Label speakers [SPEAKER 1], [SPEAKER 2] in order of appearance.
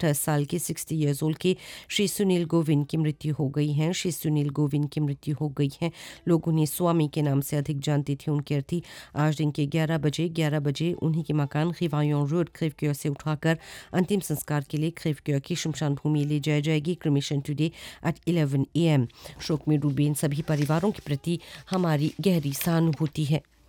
[SPEAKER 1] 60 साल के 60 years old के श्री सुनील गोविंद की मृत्यु हो गई है। श्री सुनील गोविंद की मृत्यु हो गई है। लोग उन्हें स्वामी के नाम से अधिक जानते थे। उनकी अर्थी आज दिन के 11 बजे उन्हीं के मकान खिवायों रोड क्रेवक्योर से उठाकर अंतिम संस्कार के लिए क्रेवक्योर की शमशान भूमि ले जाई जाएगी। Cremation today at 11 AM। शोक में डूबे इन सभी परिवारों के प्रति हमारी गहरी सहानुभूति है।